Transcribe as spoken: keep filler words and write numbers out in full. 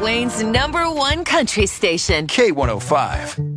Wayne's number one country station. K one oh five.